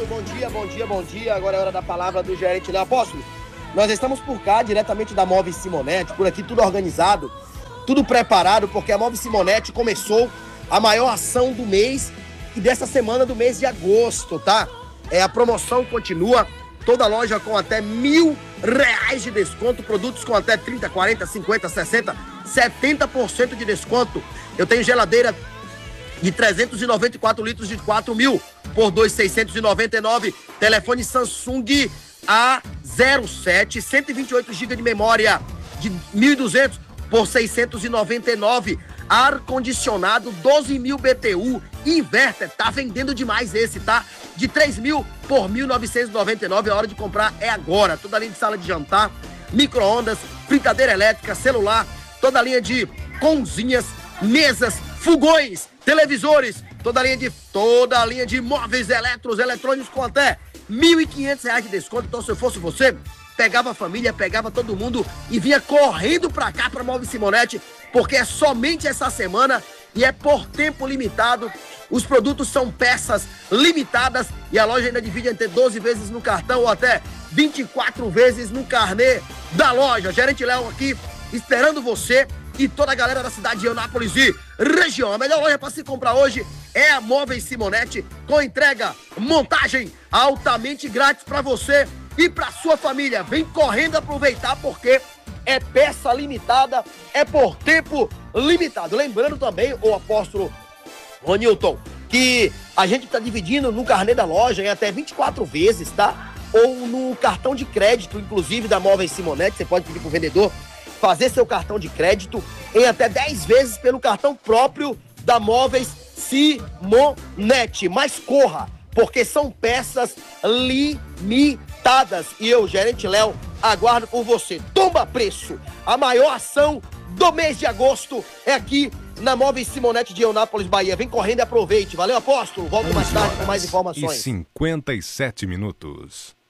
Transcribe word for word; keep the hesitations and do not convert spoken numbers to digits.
Apóstolo, bom dia, bom dia, bom dia. Agora é hora da palavra do gerente Léo. Apóstolo, nós estamos por cá, diretamente da Móveis Simonetti, por aqui tudo organizado, tudo preparado, porque a Móveis Simonetti começou a maior ação do mês e dessa semana do mês de agosto, tá? É, a promoção continua, toda loja com até mil reais de desconto, produtos com até trinta, quarenta, cinquenta, sessenta, setenta por cento de desconto. Eu tenho geladeira de trezentos e noventa e quatro litros de quatro mil por dois mil seiscentos e noventa e nove. Telefone Samsung A zero sete, cento e vinte e oito gigabytes de memória de mil e duzentos por seiscentos e noventa e nove. Ar-condicionado doze mil B T U, inverter, tá vendendo demais esse, tá? De três mil por mil novecentos e noventa e nove, a hora de comprar é agora. Toda a linha de sala de jantar, micro-ondas, fritadeira elétrica, celular, toda a linha de cozinhas, mesas, fogões, televisores, toda a linha de, toda a linha de móveis eletros, eletrônicos com até mil e quinhentos reais de desconto. Então, se eu fosse você, pegava a família, pegava todo mundo e vinha correndo pra cá, pra Móveis Simonetti, porque é somente essa semana e é por tempo limitado. Os produtos são peças limitadas e a loja ainda divide entre doze vezes no cartão ou até vinte e quatro vezes no carnê da loja. Gerente Léo aqui, esperando você e toda a galera da cidade de Eunápolis e região. A melhor loja para se comprar hoje é a Móveis Simonetti, com entrega, montagem altamente grátis para você e para sua família. Vem correndo aproveitar, porque é peça limitada, é por tempo limitado. Lembrando também, o apóstolo Ronilton, que a gente está dividindo no carnê da loja em até vinte e quatro vezes, tá? Ou no cartão de crédito, inclusive da Móveis Simonetti. Você pode pedir pro vendedor fazer seu cartão de crédito em até dez vezes pelo cartão próprio da Móveis Simonetti. Mas corra, porque são peças limitadas. E eu, gerente Léo, aguardo por você. Tomba preço! A maior ação do mês de agosto é aqui na Móveis Simonetti de Eunápolis, Bahia. Vem correndo e aproveite. Valeu, apóstolo. Volto mais tarde com mais informações. E cinquenta e sete minutos.